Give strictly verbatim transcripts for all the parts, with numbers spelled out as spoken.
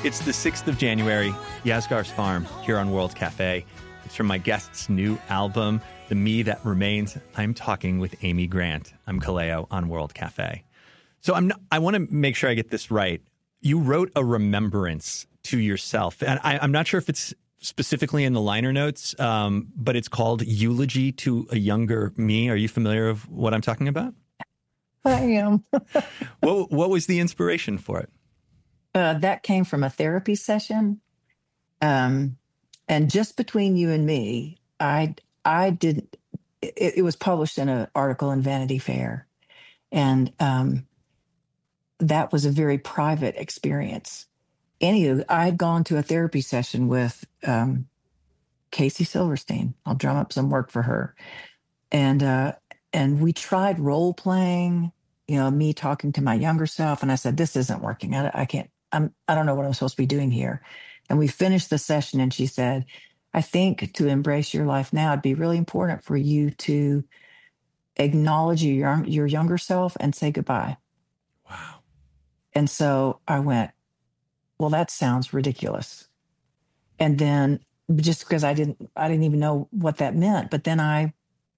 It's the sixth of January, Yasgar's Farm, here on World Cafe. It's from my guest's new album, The Me That Remains. I'm talking with Amy Grant. I'm Kaleo on World Cafe. So I'm not, I want to make sure I get this right. You wrote a remembrance to yourself. And I, I'm not sure if it's specifically in the liner notes, um, but it's called Eulogy to a Younger Me. Are you familiar with what I'm talking about? I am. what, what was the inspiration for it? Uh, that came from a therapy session. Um, and just between you and me, I I did, it, it was published in an article in Vanity Fair. And um, that was a very private experience. Anywho, I had gone to a therapy session with um, Casey Silverstein. I'll drum up some work for her. And uh, and we tried role playing, you know, me talking to my younger self. And I said, this isn't working. I, I can't. I'm, I don't know what I'm supposed to be doing here. And we finished the session and she said, I think to embrace your life now, it'd be really important for you to acknowledge your, your younger self and say goodbye. Wow. And so I went, well, that sounds ridiculous. And then just because I didn't, I didn't even know what that meant. But then I,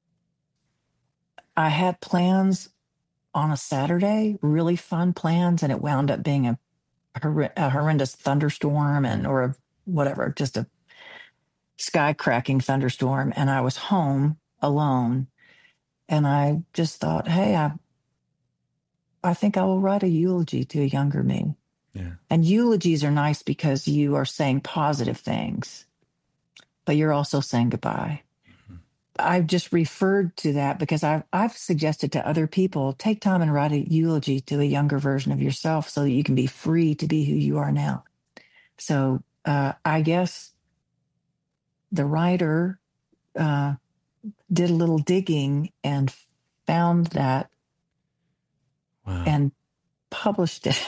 I had plans on a Saturday, really fun plans. And it wound up being a a horrendous thunderstorm and or a, whatever, just a sky cracking thunderstorm. And I was home alone. And I just thought, hey, I I think I will write a eulogy to a younger me. Yeah. And eulogies are nice because you are saying positive things, but you're also saying goodbye. Mm-hmm. I've just referred to that because I've, I've suggested to other people, take time and write a eulogy to a younger version of yourself so that you can be free to be who you are now. So uh, I guess the writer uh, did a little digging and found that wow. and published it.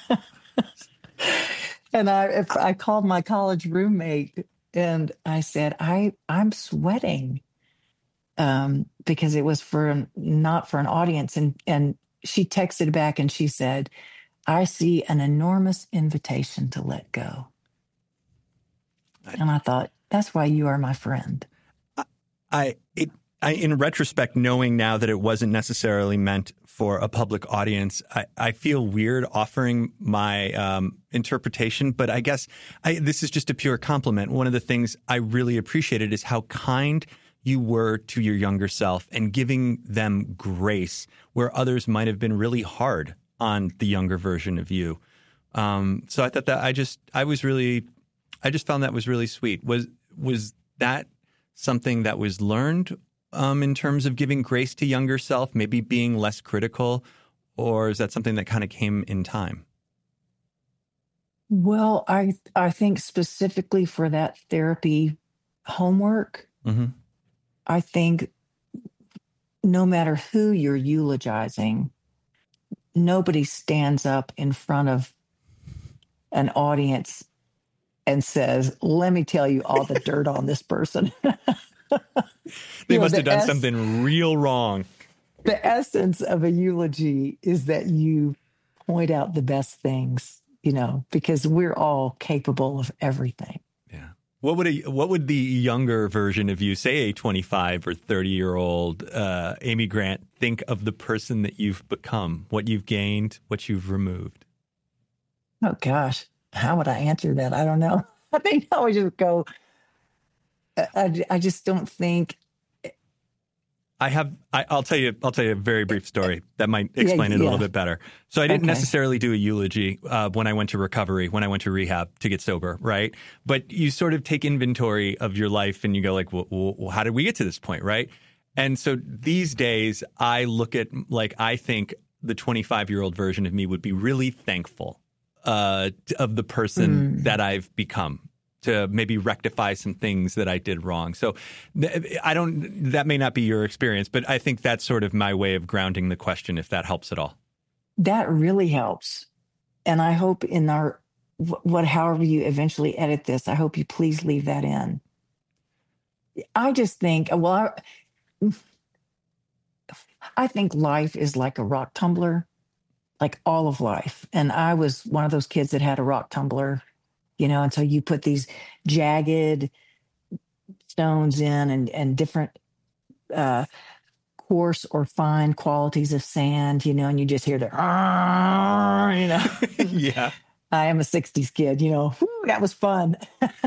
And I, if I called my college roommate and I said, I, I'm sweating. Um, because it was for an, not for an audience. And, and she texted back and she said, I see an enormous invitation to let go. I, and I thought, that's why you are my friend. I, I, it, I, in retrospect, knowing now that it wasn't necessarily meant for a public audience, I, I feel weird offering my um, interpretation, but I guess I, this is just a pure compliment. One of the things I really appreciated is how kind you were to your younger self and giving them grace where others might have been really hard on the younger version of you. Um, so I thought that I just, I was really, I just found that was really sweet. Was, was that something that was learned um, in terms of giving grace to younger self, maybe being less critical, or is that something that kind of came in time? Well, I, I think specifically for that therapy homework, mm-hmm. I think no matter who you're eulogizing, nobody stands up in front of an audience and says, let me tell you all the dirt on this person. They you must know, have done es- something real wrong. The essence of a eulogy is that you point out the best things, you know, because we're all capable of everything. Yeah. What would a what would the younger version of you, say a twenty-five or thirty year old uh, Amy Grant, think of the person that you've become, what you've gained, what you've removed? Oh gosh, how would I answer that? I don't know. I think I would just go. I, I just don't think. I have. I, I'll tell you. I'll tell you a very brief story that might explain yeah, it a yeah. little bit better. So I didn't okay. necessarily do a eulogy uh, when I went to recovery, when I went to rehab to get sober, right? But you sort of take inventory of your life and you go like, well, well, how did we get to this point, right? And so these days, I look at like I think the twenty-five-year-old version of me would be really thankful uh, of the person mm. that I've become, to maybe rectify some things that I did wrong. So I don't, that may not be your experience, but I think that's sort of my way of grounding the question, if that helps at all. That really helps. And I hope in our, what, however you eventually edit this, I hope you please leave that in. I just think, well, I, I think life is like a rock tumbler, like all of life. And I was one of those kids that had a rock tumbler you know, and so you put these jagged stones in and, and different uh, coarse or fine qualities of sand, you know, and you just hear the, "Ah," you know. Yeah. I am a sixties kid, you know, whew, that was fun.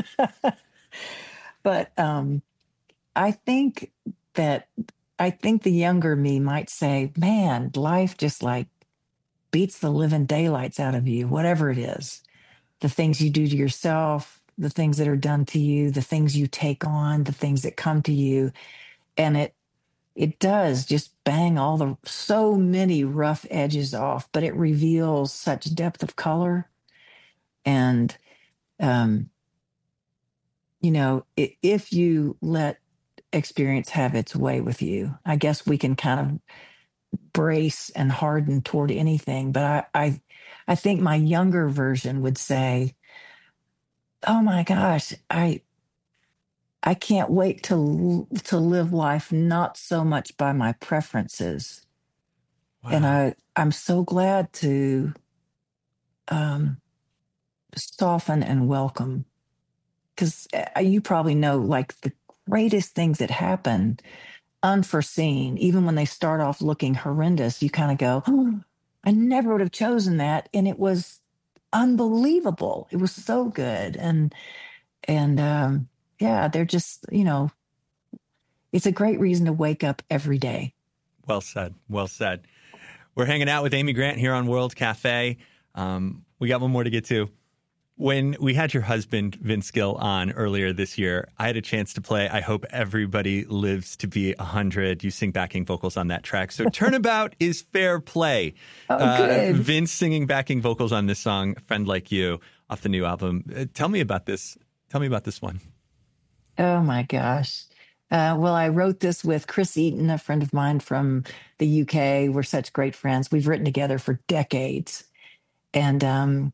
But um, I think that I think the younger me might say, man, life just like beats the living daylights out of you, whatever it is. The things you do to yourself, the things that are done to you, the things you take on, the things that come to you. And it it does just bang all the so many rough edges off, but it reveals such depth of color. And um, you know, i- if you let experience have its way with you, I guess we can kind of brace and harden toward anything. But I, I, I think my younger version would say, "Oh my gosh, I, I can't wait to to live life not so much by my preferences." And Wow. I, I'm so glad to um, soften and welcome, because you probably know, like the greatest things that happen unforeseen, even when they start off looking horrendous, you kind of go, oh, I never would have chosen that. And it was unbelievable. It was so good. And, and, um, yeah, they're just, you know, it's a great reason to wake up every day. Well said. Well said. We're hanging out with Amy Grant here on World Cafe. Um, we got one more to get to. When we had your husband, Vince Gill, on earlier this year, I had a chance to play I Hope Everybody Lives to Be one hundred. You sing backing vocals on that track. So Turnabout is fair play. Oh, Uh, good. Vince singing backing vocals on this song, Friend Like You, off the new album. Uh, tell me about this. Tell me about this one. Oh my gosh. Uh, well, I wrote this with Chris Eaton, a friend of mine from the U K. We're such great friends. We've written together for decades. And um,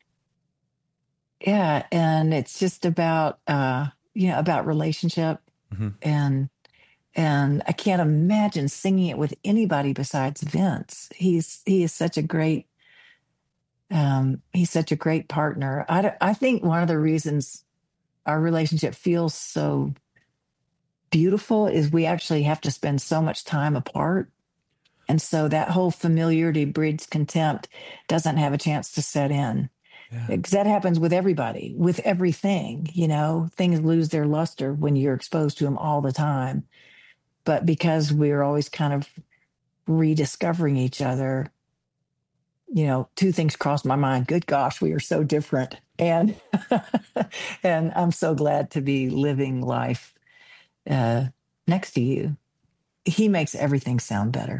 yeah, and it's just about uh, you know, about relationship, Mm-hmm. and and I can't imagine singing it with anybody besides Vince. He's he is such a great um, he's such a great partner. I don't- I think one of the reasons our relationship feels so beautiful is we actually have to spend so much time apart. And so that whole familiarity breeds contempt doesn't have a chance to set in. Yeah. Because that happens with everybody, with everything, you know, things lose their luster when you're exposed to them all the time. But because we're always kind of rediscovering each other, you know, two things crossed my mind. Good gosh, we are so different. And and I'm so glad to be living life uh, next to you. He makes everything sound better.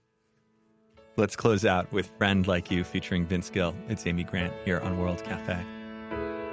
Let's close out with Friend Like You featuring Vince Gill. It's Amy Grant here on World Cafe.